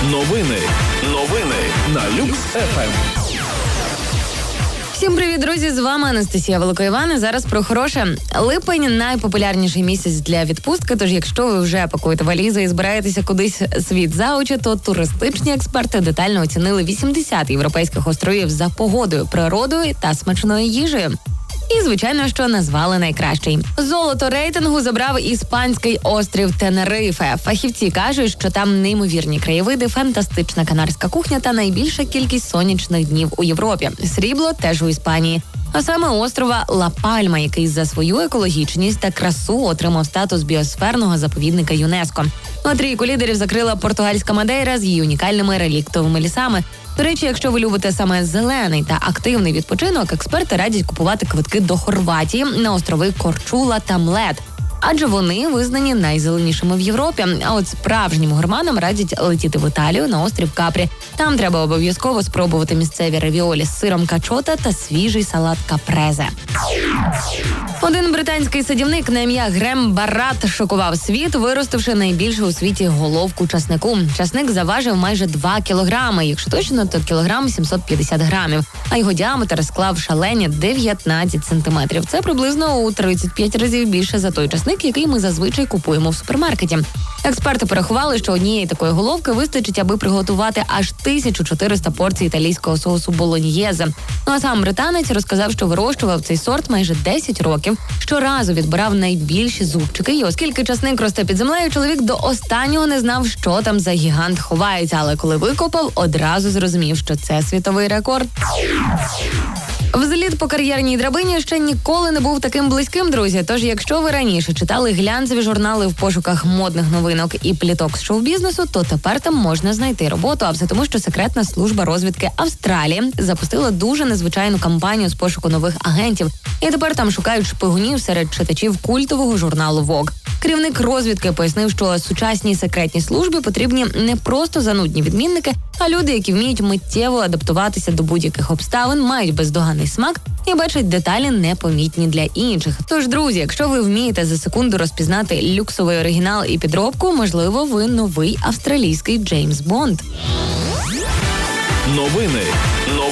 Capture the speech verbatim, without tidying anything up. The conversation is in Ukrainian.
Новини. Новини на Люкс еф ем. Всім привіт, друзі! З вами Анастасія Великоїван. І зараз про хороше. Липень – найпопулярніший місяць для відпустки, тож якщо ви вже пакуєте валізи і збираєтеся кудись світ за очі, то туристичні експерти детально оцінили вісімдесят європейських островів за погодою, природою та смачною їжею. І, звичайно, що назвали найкращий. Золото рейтингу забрав іспанський острів Тенерифе. Фахівці кажуть, що там неймовірні краєвиди, фантастична канарська кухня та найбільша кількість сонячних днів у Європі. Срібло теж у Іспанії. А саме острова Ла-Пальма, який за свою екологічність та красу отримав статус біосферного заповідника ЮНЕСКО. Ну, а трійку лідерів закрила португальська Мадейра з її унікальними реліктовими лісами. До речі, якщо ви любите саме зелений та активний відпочинок, експерти радять купувати квитки до Хорватії на острови Корчула та Млет. Адже вони визнані найзеленішими в Європі. А от справжнім гурманам радять летіти в Італію на острів Капрі. Там треба обов'язково спробувати місцеві равіолі з сиром качота та свіжий салат капрезе. Один британський садівник на ім'я Грем Барат шокував світ, виростивши найбільшу у світі головку часнику. Часник заважив майже два кілограми, якщо точно, то кілограм сімсот п'ятдесят грамів, а його діаметр склав шалені дев'ятнадцять сантиметрів. Це приблизно у тридцять п'ять разів більше за той часник, який ми зазвичай купуємо в супермаркеті. Експерти порахували, що однієї такої головки вистачить, аби приготувати аж тисячу чотириста порцій італійського соусу болоньєзе. Ну а сам британець розказав, що вирощував цей сорт майже десять років, щоразу відбирав найбільші зубчики. І оскільки часник росте під землею, чоловік до останнього не знав, що там за гігант ховається. Але коли викопав, одразу зрозумів, що це світовий рекорд. Взліт по кар'єрній драбині ще ніколи не був таким близьким, друзі. Тож, якщо ви раніше читали глянцеві журнали в пошуках модних новинок і пліток з шоу-бізнесу, то тепер там можна знайти роботу. А все тому, що секретна служба розвідки Австралії запустила дуже незвичайну кампанію з пошуку нових агентів. І тепер там шукають шпигунів серед читачів культового журналу Vogue. Керівник розвідки пояснив, що сучасній секретній службі потрібні не просто занудні відмінники, а люди, які вміють миттєво адаптуватися до будь-яких обставин, мають бездоганний смак і бачать деталі непомітні для інших. Тож, друзі, якщо ви вмієте за секунду розпізнати люксовий оригінал і підробку, можливо, ви новий австралійський Джеймс Бонд. Новини.